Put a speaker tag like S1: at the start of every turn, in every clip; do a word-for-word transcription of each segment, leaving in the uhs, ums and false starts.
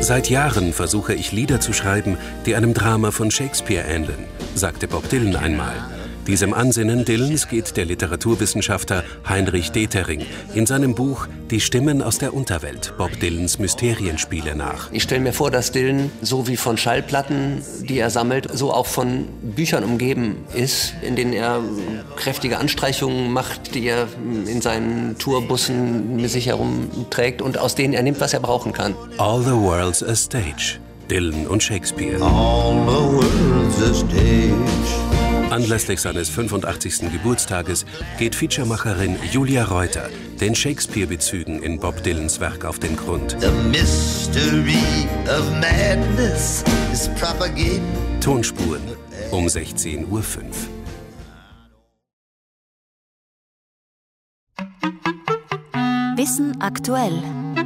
S1: Seit Jahren versuche ich Lieder zu schreiben, die einem Drama von Shakespeare ähneln, sagte Bob Dylan einmal. Diesem Ansinnen Dylans geht der Literaturwissenschaftler Heinrich Detering in seinem Buch Die Stimmen aus der Unterwelt, Bob Dylans Mysterienspiele nach.
S2: Ich stelle mir vor, dass Dylan, so wie von Schallplatten, die er sammelt, so auch von Büchern umgeben ist, in denen er kräftige Anstreichungen macht, die er in seinen Tourbussen mit sich herumträgt und aus denen er nimmt, was er brauchen kann.
S1: All the world's a stage. Dylan und Shakespeare.
S3: All the world's a stage.
S1: Anlässlich seines fünfundachtzigsten Geburtstages geht Featuremacherin Julia Reuter den Shakespeare-Bezügen in Bob Dylans Werk auf den Grund.
S3: The mystery of madness is propagated.
S1: Tonspuren um sechzehn Uhr fünf.
S4: Wissen aktuell.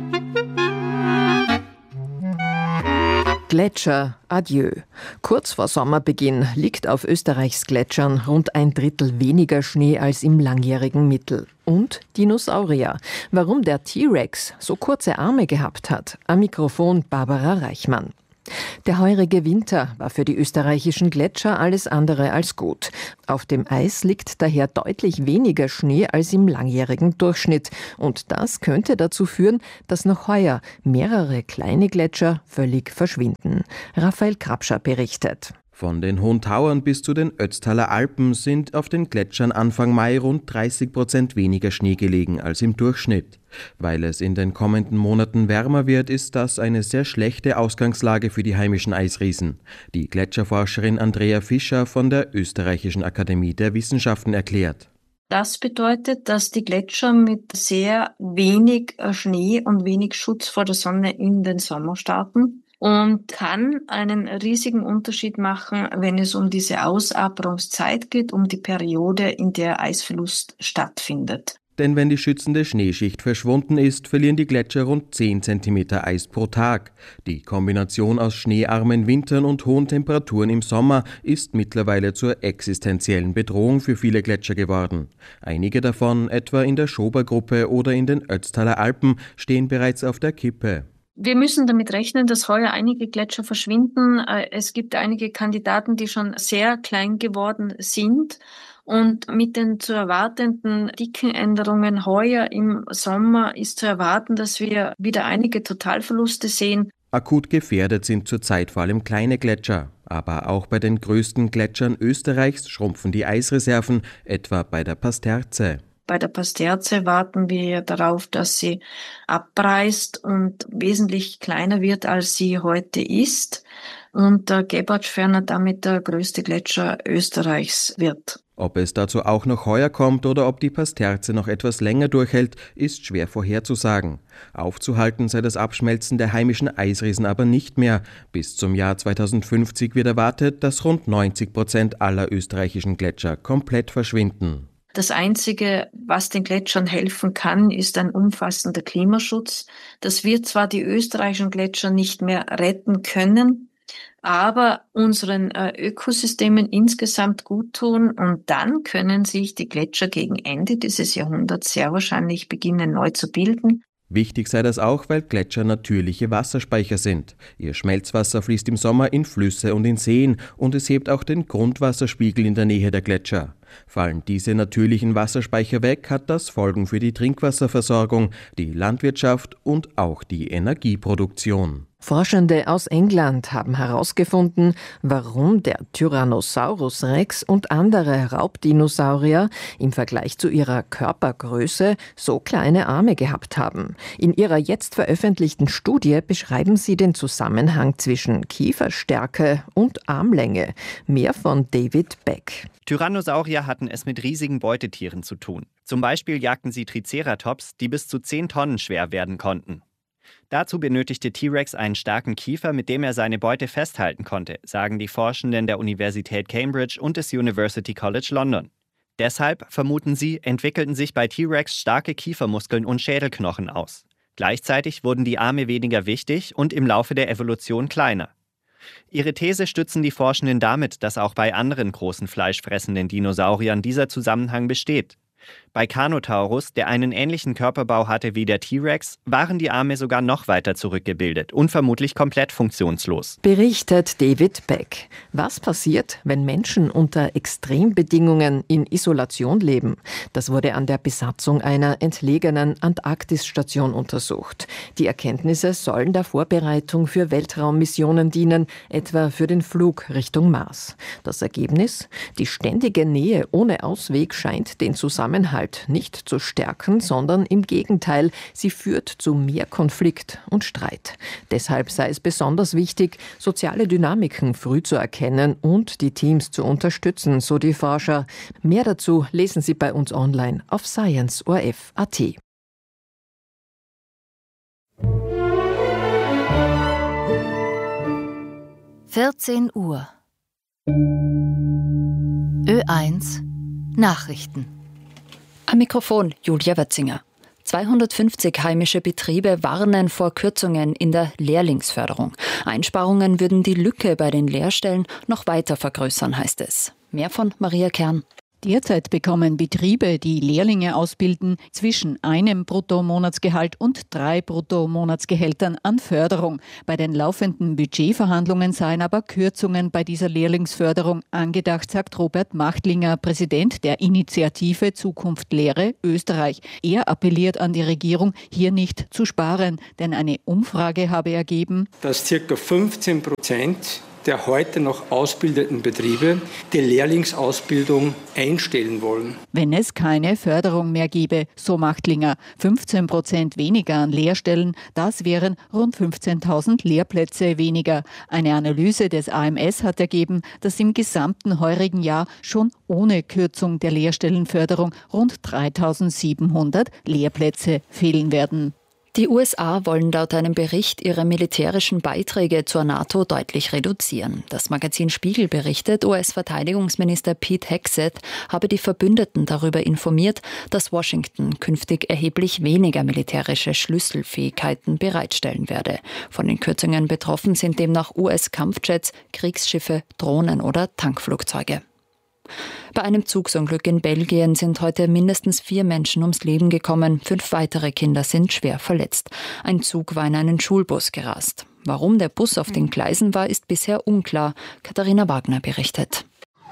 S5: Gletscher, adieu. Kurz vor Sommerbeginn liegt auf Österreichs Gletschern rund ein Drittel weniger Schnee als im langjährigen Mittel. Und Dinosaurier. Warum der T-Rex so kurze Arme gehabt hat. Am Mikrofon Barbara Reichmann. Der heurige Winter war für die österreichischen Gletscher alles andere als gut. Auf dem Eis liegt daher deutlich weniger Schnee als im langjährigen Durchschnitt. Und das könnte dazu führen, dass noch heuer mehrere kleine Gletscher völlig verschwinden. Raphael Krapscher berichtet.
S6: Von den Hohen Tauern bis zu den Ötztaler Alpen sind auf den Gletschern Anfang Mai rund dreißig Prozent weniger Schnee gelegen als im Durchschnitt. Weil es in den kommenden Monaten wärmer wird, ist das eine sehr schlechte Ausgangslage für die heimischen Eisriesen. Die Gletscherforscherin Andrea Fischer von der Österreichischen Akademie der Wissenschaften erklärt.
S7: Das bedeutet, dass die Gletscher mit sehr wenig Schnee und wenig Schutz vor der Sonne in den Sommer starten. Und kann einen riesigen Unterschied machen, wenn es um diese Ausaperungszeit geht, um die Periode, in der Eisverlust stattfindet.
S6: Denn wenn die schützende Schneeschicht verschwunden ist, verlieren die Gletscher rund zehn Zentimeter Eis pro Tag. Die Kombination aus schneearmen Wintern und hohen Temperaturen im Sommer ist mittlerweile zur existenziellen Bedrohung für viele Gletscher geworden. Einige davon, etwa in der Schober-Gruppe oder in den Ötztaler Alpen, stehen bereits auf der Kippe.
S7: Wir müssen damit rechnen, dass heuer einige Gletscher verschwinden. Es gibt einige Kandidaten, die schon sehr klein geworden sind. Und mit den zu erwartenden dicken Änderungen heuer im Sommer ist zu erwarten, dass wir wieder einige Totalverluste sehen.
S6: Akut gefährdet sind zurzeit vor allem kleine Gletscher. Aber auch bei den größten Gletschern Österreichs schrumpfen die Eisreserven, etwa bei der Pasterze.
S7: Bei der Pasterze warten wir darauf, dass sie abreißt und wesentlich kleiner wird, als sie heute ist. Und der Gebertschferner damit der größte Gletscher Österreichs wird.
S6: Ob es dazu auch noch heuer kommt oder ob die Pasterze noch etwas länger durchhält, ist schwer vorherzusagen. Aufzuhalten sei das Abschmelzen der heimischen Eisriesen aber nicht mehr. Bis zum Jahr zweitausendfünfzig wird erwartet, dass rund neunzig Prozent aller österreichischen Gletscher komplett verschwinden.
S7: Das Einzige, was den Gletschern helfen kann, ist ein umfassender Klimaschutz. Das wird zwar die österreichischen Gletscher nicht mehr retten können, aber unseren Ökosystemen insgesamt gut tun. Und dann können sich die Gletscher gegen Ende dieses Jahrhunderts sehr wahrscheinlich beginnen, neu zu bilden.
S6: Wichtig sei das auch, weil Gletscher natürliche Wasserspeicher sind. Ihr Schmelzwasser fließt im Sommer in Flüsse und in Seen und es hebt auch den Grundwasserspiegel in der Nähe der Gletscher. Fallen diese natürlichen Wasserspeicher weg, hat das Folgen für die Trinkwasserversorgung, die Landwirtschaft und auch die Energieproduktion.
S5: Forschende aus England haben herausgefunden, warum der Tyrannosaurus Rex und andere Raubdinosaurier im Vergleich zu ihrer Körpergröße so kleine Arme gehabt haben. In ihrer jetzt veröffentlichten Studie beschreiben sie den Zusammenhang zwischen Kieferstärke und Armlänge. Mehr von David Beck.
S8: Tyrannosaurier hatten es mit riesigen Beutetieren zu tun. Zum Beispiel jagten sie Triceratops, die bis zu zehn Tonnen schwer werden konnten. Dazu benötigte T-Rex einen starken Kiefer, mit dem er seine Beute festhalten konnte, sagen die Forschenden der Universität Cambridge und des University College London. Deshalb, vermuten sie, entwickelten sich bei T-Rex starke Kiefermuskeln und Schädelknochen aus. Gleichzeitig wurden die Arme weniger wichtig und im Laufe der Evolution kleiner. Ihre These stützen die Forschenden damit, dass auch bei anderen großen fleischfressenden Dinosauriern dieser Zusammenhang besteht. Bei Carnotaurus, der einen ähnlichen Körperbau hatte wie der T-Rex, waren die Arme sogar noch weiter zurückgebildet und vermutlich komplett funktionslos.
S5: Berichtet David Beck. Was passiert, wenn Menschen unter Extrembedingungen in Isolation leben? Das wurde an der Besatzung einer entlegenen Antarktisstation untersucht. Die Erkenntnisse sollen der Vorbereitung für Weltraummissionen dienen, etwa für den Flug Richtung Mars. Das Ergebnis? Die ständige Nähe ohne Ausweg scheint den Zusammenhalt nicht zu stärken, sondern im Gegenteil, sie führt zu mehr Konflikt und Streit. Deshalb sei es besonders wichtig, soziale Dynamiken früh zu erkennen und die Teams zu unterstützen, so die Forscher. Mehr dazu lesen Sie bei uns online auf science punkt o r f punkt a t.
S4: vierzehn Uhr. Ö eins Nachrichten.
S9: Am Mikrofon Julia Wötzinger. zweihundertfünfzig heimische Betriebe warnen vor Kürzungen in der Lehrlingsförderung. Einsparungen würden die Lücke bei den Lehrstellen noch weiter vergrößern, heißt es. Mehr von Maria Kern.
S10: Derzeit bekommen Betriebe, die Lehrlinge ausbilden, zwischen einem Bruttomonatsgehalt und drei Bruttomonatsgehältern an Förderung. Bei den laufenden Budgetverhandlungen seien aber Kürzungen bei dieser Lehrlingsförderung angedacht, sagt Robert Machtlinger, Präsident der Initiative Zukunft Lehre Österreich. Er appelliert an die Regierung, hier nicht zu sparen, denn eine Umfrage habe ergeben,
S11: dass ca. fünfzehn Prozent der heute noch ausbildenden Betriebe die Lehrlingsausbildung einstellen wollen.
S10: Wenn es keine Förderung mehr gäbe, so Machtlinger, fünfzehn Prozent weniger an Lehrstellen, das wären rund fünfzehntausend Lehrplätze weniger. Eine Analyse des A M S hat ergeben, dass im gesamten heurigen Jahr schon ohne Kürzung der Lehrstellenförderung rund dreitausendsiebenhundert Lehrplätze fehlen werden.
S9: Die U S A wollen laut einem Bericht ihre militärischen Beiträge zur NATO deutlich reduzieren. Das Magazin Spiegel berichtet, U S-Verteidigungsminister Pete Hegseth habe die Verbündeten darüber informiert, dass Washington künftig erheblich weniger militärische Schlüsselfähigkeiten bereitstellen werde. Von den Kürzungen betroffen sind demnach U S-Kampfjets, Kriegsschiffe, Drohnen oder Tankflugzeuge. Bei einem Zugsunglück in Belgien sind heute mindestens vier Menschen ums Leben gekommen. Fünf weitere Kinder sind schwer verletzt. Ein Zug war in einen Schulbus gerast. Warum der Bus auf den Gleisen war, ist bisher unklar. Katharina Wagner berichtet.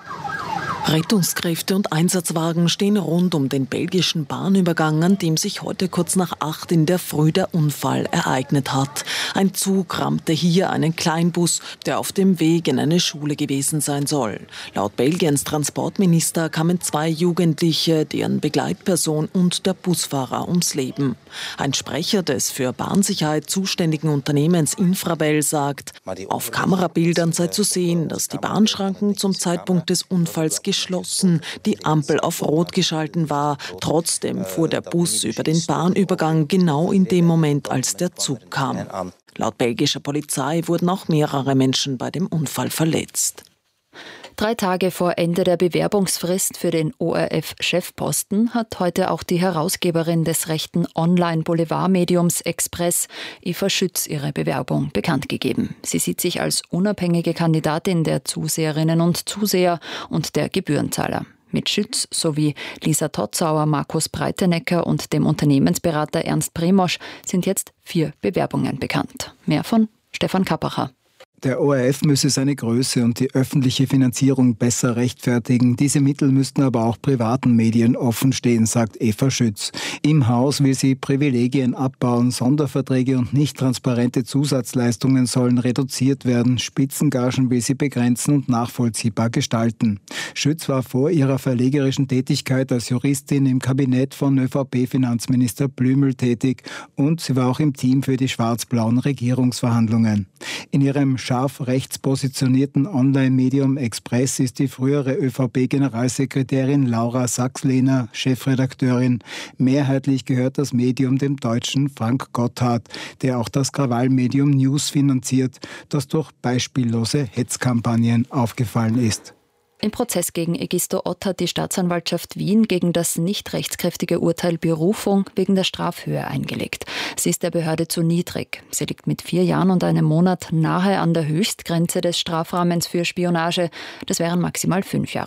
S12: Rettungskräfte und Einsatzwagen stehen rund um den belgischen Bahnübergang, an dem sich heute kurz nach acht in der Früh der Unfall ereignet hat. Ein Zug rammte hier einen Kleinbus, der auf dem Weg in eine Schule gewesen sein soll. Laut Belgiens Transportminister kamen zwei Jugendliche, deren Begleitperson und der Busfahrer ums Leben. Ein Sprecher des für Bahnsicherheit zuständigen Unternehmens Infrabel sagt, auf Kamerabildern sei zu sehen, dass die Bahnschranken zum Zeitpunkt des Unfalls geschlossen, die Ampel auf Rot geschalten war. Trotzdem fuhr der Bus über den Bahnübergang genau in dem Moment, als der Zug kam. Laut belgischer Polizei wurden auch mehrere Menschen bei dem Unfall verletzt.
S9: Drei Tage vor Ende der Bewerbungsfrist für den O R F-Chefposten hat heute auch die Herausgeberin des rechten Online-Boulevardmediums Express, Eva Schütz, ihre Bewerbung bekannt gegeben. Sie sieht sich als unabhängige Kandidatin der Zuseherinnen und Zuseher und der Gebührenzahler. Mit Schütz sowie Lisa Totzauer, Markus Breitenecker und dem Unternehmensberater Ernst Primosch sind jetzt vier Bewerbungen bekannt. Mehr von Stefan Kappacher.
S13: Der O R F müsse seine Größe und die öffentliche Finanzierung besser rechtfertigen. Diese Mittel müssten aber auch privaten Medien offen stehen, sagt Eva Schütz. Im Haus will sie Privilegien abbauen, Sonderverträge und nicht transparente Zusatzleistungen sollen reduziert werden. Spitzengagen will sie begrenzen und nachvollziehbar gestalten. Schütz war vor ihrer verlegerischen Tätigkeit als Juristin im Kabinett von ÖVP-Finanzminister Blümel tätig und sie war auch im Team für die schwarz-blauen Regierungsverhandlungen. In ihrem scharf rechts positionierten Online-Medium Express ist die frühere ÖVP-Generalsekretärin Laura Sachs-Lehner Chefredakteurin. Mehrheitlich gehört das Medium dem Deutschen Frank Gotthard, der auch das Krawallmedium News finanziert, das durch beispiellose Hetzkampagnen aufgefallen ist.
S9: Im Prozess gegen Egisto Ott hat die Staatsanwaltschaft Wien gegen das nicht rechtskräftige Urteil Berufung wegen der Strafhöhe eingelegt. Sie ist der Behörde zu niedrig. Sie liegt mit vier Jahren und einem Monat nahe an der Höchstgrenze des Strafrahmens für Spionage. Das wären maximal fünf Jahre.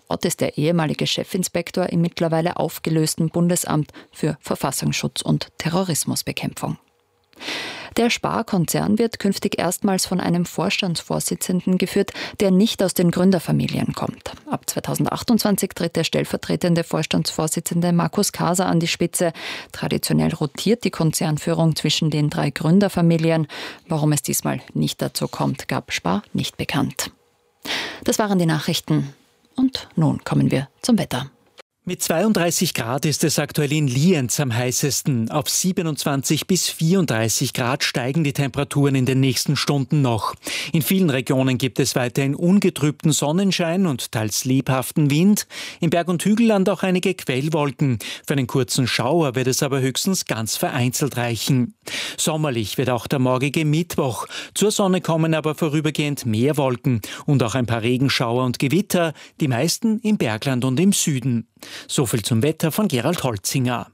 S9: Ort ist der ehemalige Chefinspektor im mittlerweile aufgelösten Bundesamt für Verfassungsschutz und Terrorismusbekämpfung. Der Spar-Konzern wird künftig erstmals von einem Vorstandsvorsitzenden geführt, der nicht aus den Gründerfamilien kommt. Ab zweitausendachtundzwanzig tritt der stellvertretende Vorstandsvorsitzende Markus Kaser an die Spitze. Traditionell rotiert die Konzernführung zwischen den drei Gründerfamilien. Warum es diesmal nicht dazu kommt, gab Spar nicht bekannt. Das waren die Nachrichten. Und nun kommen wir zum Wetter.
S14: Mit zweiunddreißig Grad ist es aktuell in Lienz am heißesten. Auf siebenundzwanzig bis vierunddreißig Grad steigen die Temperaturen in den nächsten Stunden noch. In vielen Regionen gibt es weiterhin ungetrübten Sonnenschein und teils lebhaften Wind. Im Berg- und Hügelland auch einige Quellwolken. Für einen kurzen Schauer wird es aber höchstens ganz vereinzelt reichen. Sommerlich wird auch der morgige Mittwoch. Zur Sonne kommen aber vorübergehend mehr Wolken und auch ein paar Regenschauer und Gewitter, die meisten im Bergland und im Süden. So viel zum Wetter von Gerald Holzinger.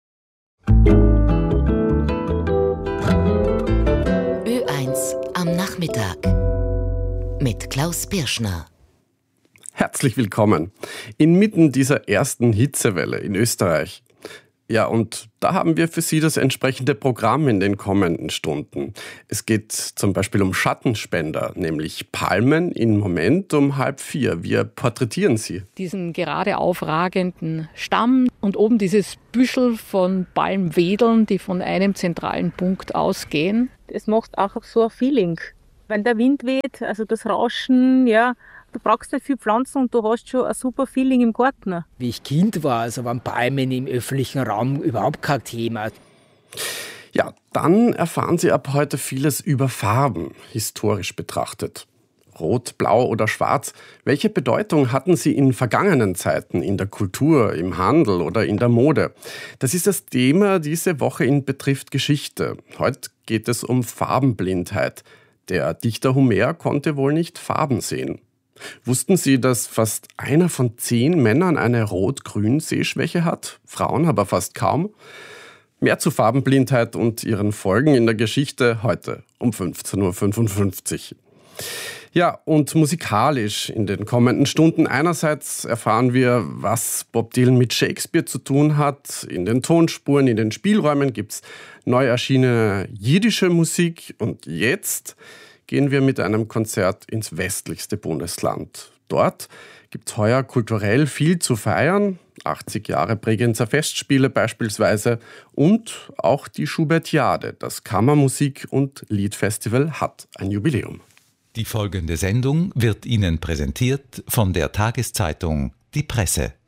S15: Ö eins am Nachmittag mit Klaus Birschner.
S16: Herzlich willkommen inmitten dieser ersten Hitzewelle in Österreich. Ja, und da haben wir für Sie das entsprechende Programm in den kommenden Stunden. Es geht zum Beispiel um Schattenspender, nämlich Palmen im Moment um halb vier. Wir porträtieren sie.
S17: Diesen gerade aufragenden Stamm und oben dieses Büschel von Palmwedeln, die von einem zentralen Punkt ausgehen.
S18: Es macht auch so ein Feeling. Wenn der Wind weht, also das Rauschen, ja, du brauchst nicht viel Pflanzen und du hast schon ein super Feeling im Garten.
S19: Wie ich Kind war, also waren Palmen im öffentlichen Raum überhaupt kein Thema.
S16: Ja, dann erfahren Sie ab heute vieles über Farben, historisch betrachtet. Rot, Blau oder Schwarz, welche Bedeutung hatten sie in vergangenen Zeiten in der Kultur, im Handel oder in der Mode? Das ist das Thema diese Woche in Betrifft Geschichte. Heute geht es um Farbenblindheit. Der Dichter Homer konnte wohl nicht Farben sehen. Wussten Sie, dass fast einer von zehn Männern eine Rot-Grün-Sehschwäche hat? Frauen aber fast kaum. Mehr zu Farbenblindheit und ihren Folgen in der Geschichte heute um fünfzehn Uhr fünfundfünfzig. Ja, und musikalisch in den kommenden Stunden. Einerseits erfahren wir, was Bob Dylan mit Shakespeare zu tun hat. In den Tonspuren, in den Spielräumen gibt's neu erschienene jiddische Musik. Und jetzt gehen wir mit einem Konzert ins westlichste Bundesland. Dort gibt's heuer kulturell viel zu feiern. achtzig Jahre Bregenzer Festspiele beispielsweise. Und auch die Schubertiade, das Kammermusik- und Liedfestival, hat ein Jubiläum.
S20: Die folgende Sendung wird Ihnen präsentiert von der Tageszeitung Die Presse.